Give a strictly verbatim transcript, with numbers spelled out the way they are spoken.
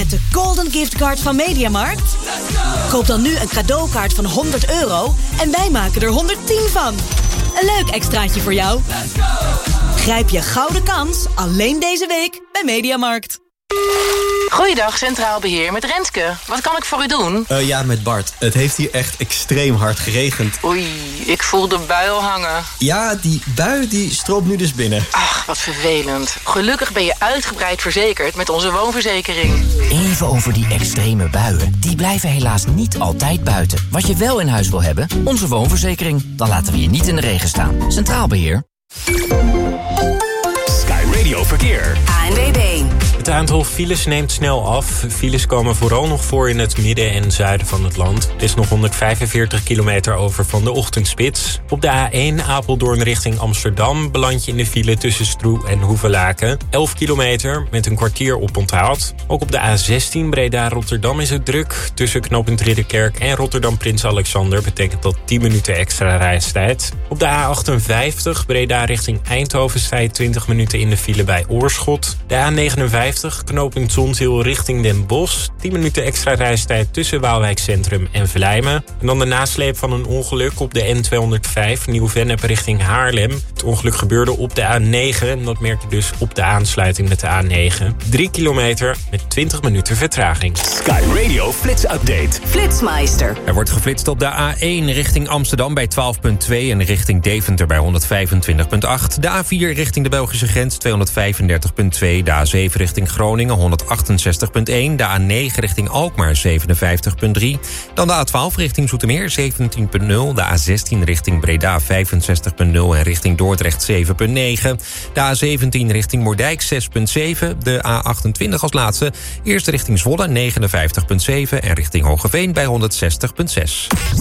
met de Golden Gift Card van Mediamarkt? Koop dan nu een cadeaukaart van honderd euro en wij maken er honderdtien van. Een leuk extraatje voor jou. Grijp je gouden kans alleen deze week bij Mediamarkt. Goeiedag, Centraal Beheer met Renske. Wat kan ik voor u doen? Uh, ja, met Bart. Het heeft hier echt extreem hard geregend. Oei, ik voel de bui al hangen. Ja, die bui die stroomt nu dus binnen. Ach, wat vervelend. Gelukkig ben je uitgebreid verzekerd met onze woonverzekering. Even over die extreme buien. Die blijven helaas niet altijd buiten. Wat je wel in huis wil hebben, onze woonverzekering. Dan laten we je niet in de regen staan. Centraal Beheer. Sky Radio Verkeer. A N W B. Het aantal files neemt snel af. Files komen vooral nog voor in het midden en zuiden van het land. Er is nog honderdvijfenveertig kilometer over van de ochtendspits. Op de A één Apeldoorn richting Amsterdam beland je in de file tussen Stroe en Hoevelaken. elf kilometer met een kwartier oponthoud. Ook op de A zestien Breda-Rotterdam is het druk. Tussen knooppunt Ridderkerk en Rotterdam-Prins Alexander betekent dat tien minuten extra reistijd. Op de A achtenvijftig Breda richting Eindhoven sta je twintig minuten in de file bij Oorschot. De A negenenvijftig knooppunt Zonzeel richting Den Bosch. tien minuten extra reistijd tussen Waalwijk Centrum en Vlijmen. En dan de nasleep van een ongeluk op de N tweehonderdvijf Nieuw-Vennep richting Haarlem. Het ongeluk gebeurde op de A negen en dat merk je dus op de aansluiting met de A negen. drie kilometer met twintig minuten vertraging. Sky Radio Flits Update. Flitsmeister. Er wordt geflitst op de A één richting Amsterdam bij twaalf komma twee... en richting Deventer bij honderdvijfentwintig komma acht. De A vier richting de Belgische grens tweehonderdvijfendertig komma twee. De A zeven richting Groningen honderdachtenzestig komma één. De A negen richting Alkmaar zevenenvijftig komma drie. Dan de A twaalf richting Zoetermeer zeventien komma nul. De A zestien richting Breda vijfenzestig komma nul en richting Dordrecht zeven komma negen. De A zeventien richting Moerdijk zes komma zeven. De A achtentwintig als laatste. Eerst richting Zwolle negenenvijftig komma zeven en richting Hoogeveen bij honderdzestig komma zes.